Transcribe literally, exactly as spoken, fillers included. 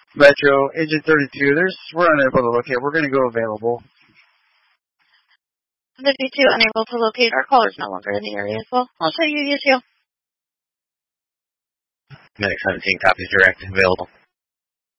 Metro, Agent thirty-two, there's, we're unable to locate. We're going to go available. fifty-two, unable to locate. Our caller's no longer in the area as well. I'll show you U C O. Medic seventeen, copies direct, available.